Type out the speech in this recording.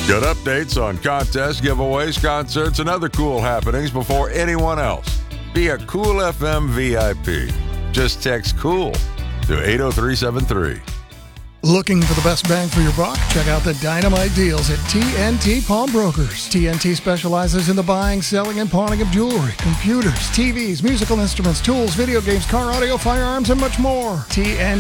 Get updates on contests, giveaways, concerts, and other cool happenings before anyone else. Be a Cool FM VIP. Just text COOL to 80373. Looking for the best bang for your buck? Check out the dynamite deals at TNT Pawnbrokers. TNT specializes in the buying, selling, and pawning of jewelry, computers, TVs, musical instruments, tools, video games, car audio, firearms, and much more. TNT